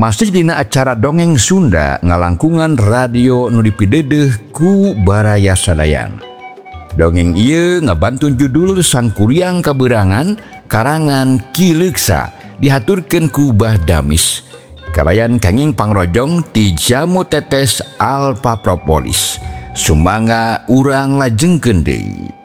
Masih dina acara dongeng Sunda ngalangkungan radio nu dipideudeung ku Baraya Sadayan. Dongeng ieu ngabantun judul Sangkuriang Kaberangan karangan Ki Leuksa dihaturkeun ku Bah Damis. Kalayan kenging pangrojong ti Jamu Tetes Alpa Propolis. Sumangga urang lajengkeun deui.